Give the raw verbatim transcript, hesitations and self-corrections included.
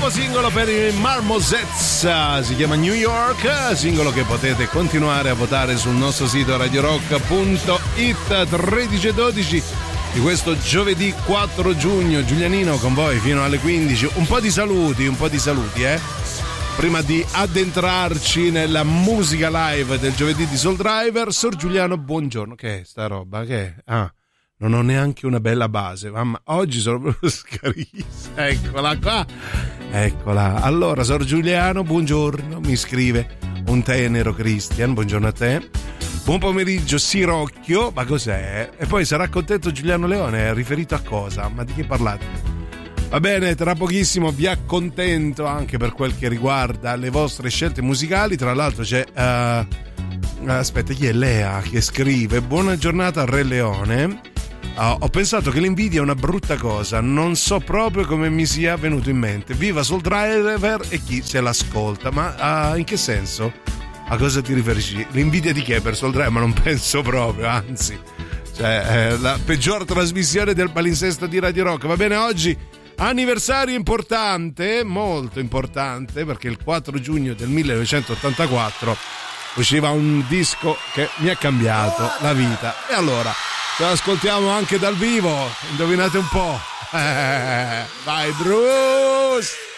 nuovo singolo per i Marmosets, si chiama New York, singolo che potete continuare a votare sul nostro sito radio rock punto it. Tredici e dodici di questo giovedì quattro giugno, Giulianino con voi fino alle quindici. Un po' di saluti, un po' di saluti, eh? Prima di addentrarci nella musica live del giovedì di Soul Driver. Sor Giuliano, buongiorno. Che è sta roba? Che è? Ah, non ho neanche una bella base, mamma, oggi sono proprio scarissima. Eccola qua, eccola. Allora, Sor Giuliano, buongiorno, mi scrive un tenero Christian, buongiorno a te. Buon pomeriggio Sirocchio, ma cos'è? E poi sarà contento Giuliano Leone, riferito a cosa? Ma di che parlate? Va bene, tra pochissimo vi accontento anche per quel che riguarda le vostre scelte musicali. Tra l'altro c'è uh, aspetta, chi è? Lea che scrive: buona giornata Re Leone. Uh, ho pensato che l'invidia è una brutta cosa, non so proprio come mi sia venuto in mente. Viva Soul Driver e chi se l'ascolta. Ma uh, in che senso? A cosa ti riferisci? L'invidia di che per Soul Driver? Ma non penso proprio, anzi, cioè è la peggior trasmissione del palinsesto di Radio Rock. Va bene, oggi anniversario importante, molto importante, perché il quattro giugno del millenovecentottantaquattro usciva un disco che mi ha cambiato la vita. E allora ce l'ascoltiamo anche dal vivo, indovinate un po'. Vai Bruce!